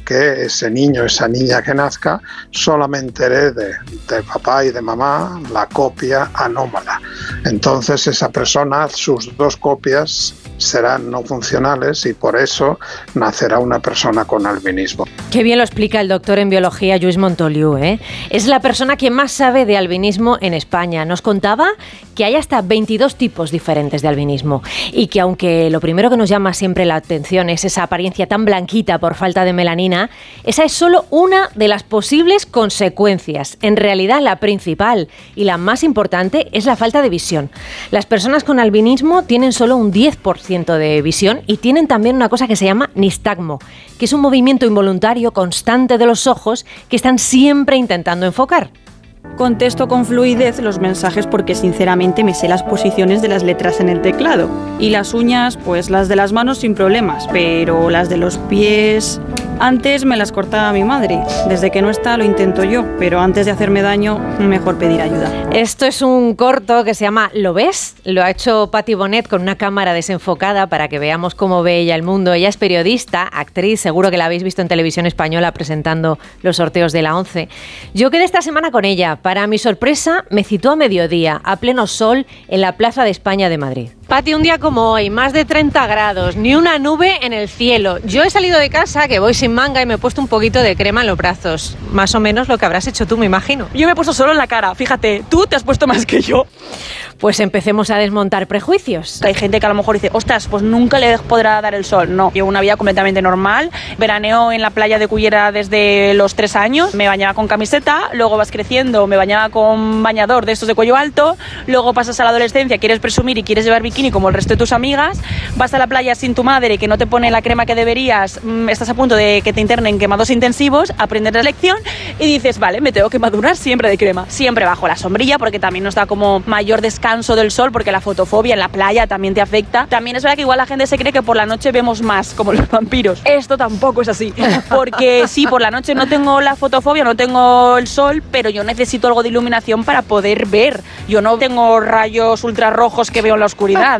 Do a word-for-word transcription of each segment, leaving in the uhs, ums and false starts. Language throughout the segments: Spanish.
que ese niño, esa niña que nazca, solamente herede de papá y de mamá la copia anómala. Entonces esa persona, sus dos copias serán no funcionales y por eso nacerá una persona con albinismo. Qué bien lo explica el doctor en biología Lluís Montoliu, ¿eh? Es la persona que más sabe de albinismo en España. Nos contaba que hay hasta veintidós tipos diferentes de albinismo y que aunque lo primero que nos llama siempre la atención es esa apariencia tan blanquita por falta de melanina, esa es solo una de las posibles consecuencias. En realidad la principal y la más importante es la falta de visión. Las personas con albinismo tienen solo un diez por ciento de visión y tienen también una cosa que se llama nistagmo, que es un movimiento involuntario constante de los ojos que están siempre intentando enfocar. Contesto con fluidez los mensajes porque sinceramente me sé las posiciones de las letras en el teclado. Y las uñas, pues las de las manos sin problemas, pero las de los pies... Antes me las cortaba mi madre. Desde que no está lo intento yo, pero antes de hacerme daño, mejor pedir ayuda. Esto es un corto que se llama ¿Lo ves? Lo ha hecho Patti Bonet con una cámara desenfocada para que veamos cómo ve ella el mundo. Ella es periodista, actriz, seguro que la habéis visto en televisión española presentando los sorteos de la ONCE. Yo quedé esta semana con ella. Para mi sorpresa, me citó a mediodía, a pleno sol, en la Plaza de España de Madrid. Pati, un día como hoy, más de treinta grados, ni una nube en el cielo. Yo he salido de casa, que voy sin manga, y me he puesto un poquito de crema en los brazos. Más o menos lo que habrás hecho tú, me imagino. Yo me he puesto solo en la cara, fíjate, tú te has puesto más que yo. Pues empecemos a desmontar prejuicios. Hay gente que a lo mejor dice, ostras, pues nunca le podrá dar el sol. No, llevo una vida completamente normal. Veraneo en la playa de Cullera desde los tres años. Me bañaba con camiseta, luego vas creciendo, me bañaba con bañador de estos de cuello alto. Luego pasas a la adolescencia, quieres presumir y quieres llevar bikini como el resto de tus amigas. Vas a la playa sin tu madre, que no te pone la crema que deberías. Estás a punto de que te internen quemados intensivos, aprendes la lección y dices, vale, me tengo que madurar siempre de crema. Siempre bajo la sombrilla, porque también nos da como mayor descanso del sol, porque la fotofobia en la playa también te afecta. También es verdad que igual la gente se cree que por la noche vemos más, como los vampiros. Esto tampoco es así, porque sí, por la noche no tengo la fotofobia, no tengo el sol, pero yo necesito algo de iluminación para poder ver. Yo no tengo rayos ultrarrojos que veo en la oscuridad.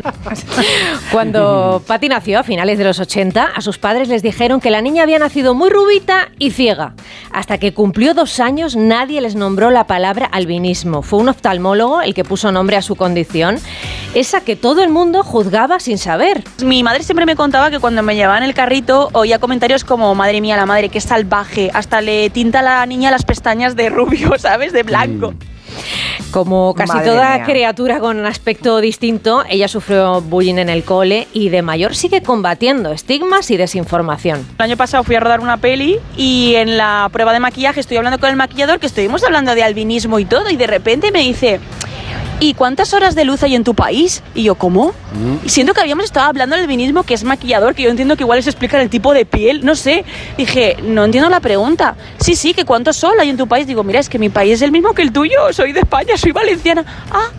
Cuando Patti nació a finales de los ochenta, a sus padres les dijeron que la niña había nacido muy rubita y ciega. Hasta que cumplió dos años, nadie les nombró la palabra albinismo. Fue un oftalmólogo el que puso nombre a su condición, esa que todo el mundo juzgaba sin saber. Mi madre siempre me contaba que cuando me llevaba en el carrito oía comentarios como, madre mía, la madre, qué salvaje, hasta le tinta a la niña las pestañas de rubio, ¿sabes? De blanco. Como casi Madre toda mía. criatura con un aspecto distinto, ella sufrió bullying en el cole y de mayor sigue combatiendo estigmas y desinformación. El año pasado fui a rodar una peli y en la prueba de maquillaje estoy hablando con el maquillador, que estuvimos hablando de albinismo y todo, y de repente me dice, ¿y cuántas horas de luz hay en tu país? Y yo, ¿cómo? Mm. Y siento que habíamos estado hablando del albinismo, que es maquillador, que yo entiendo que igual les explican el tipo de piel, no sé. Dije, no entiendo la pregunta. Sí, sí, que ¿cuánto sol hay en tu país? Digo, mira, es que mi país es el mismo que el tuyo, soy de España, soy valenciana. Ah.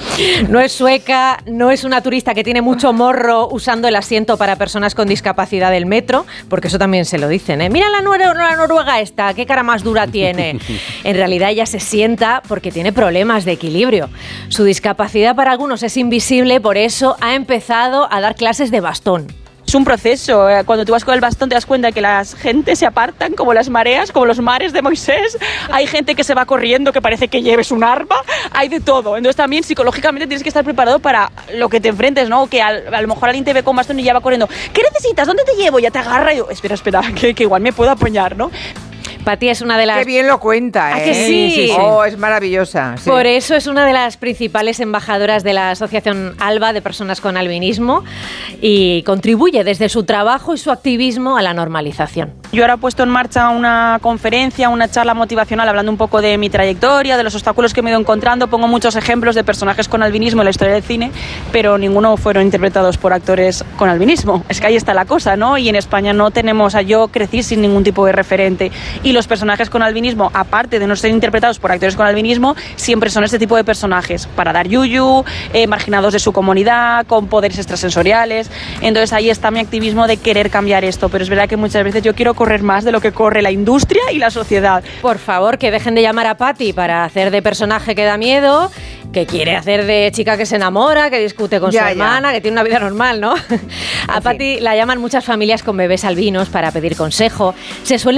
No es sueca, no es una turista que tiene mucho morro usando el asiento para personas con discapacidad del metro, porque eso también se lo dicen, ¿eh? Mira la, nor- la noruega esta, qué cara más dura tiene. En realidad ella se sienta porque tiene problemas de equilibrio. Su discapacidad para algunos es invisible, por eso ha empezado a dar clases de bastón. Es un proceso. Cuando tú vas con el bastón te das cuenta que las gente se apartan como las mareas, como los mares de Moisés. Hay gente que se va corriendo que parece que lleves un arma. Hay de todo. Entonces también psicológicamente tienes que estar preparado para lo que te enfrentes, ¿no? Que a, a lo mejor alguien te ve con bastón y ya va corriendo. ¿Qué necesitas? ¿Dónde te llevo? Ya te agarra y yo, espera, espera, que, que igual me puedo apoyar, ¿no? Patti es una de las... Qué bien lo cuenta, ¿eh? ¿A que sí? Sí, sí, sí. Oh, es maravillosa. Sí. Por eso es una de las principales embajadoras de la Asociación ALBA de Personas con Albinismo y contribuye desde su trabajo y su activismo a la normalización. Yo ahora he puesto en marcha una conferencia, una charla motivacional hablando un poco de mi trayectoria, de los obstáculos que me he ido encontrando. Pongo muchos ejemplos de personajes con albinismo en la historia del cine, pero ninguno fueron interpretados por actores con albinismo. Es que ahí está la cosa, ¿no? Y en España no tenemos, a yo crecí sin ningún tipo de referente. Y los personajes con albinismo, aparte de no ser interpretados por actores con albinismo, siempre son este tipo de personajes, para dar yuyu, eh, marginados de su comunidad, con poderes extrasensoriales. Entonces ahí está mi activismo de querer cambiar esto, pero es verdad que muchas veces yo quiero correr más de lo que corre la industria y la sociedad. Por favor, que dejen de llamar a Patti para hacer de personaje que da miedo, que quiere hacer de chica que se enamora, que discute con ya, su hermana, ya. que tiene una vida normal, ¿no? A Patti la llaman muchas familias con bebés albinos para pedir consejo. Se suele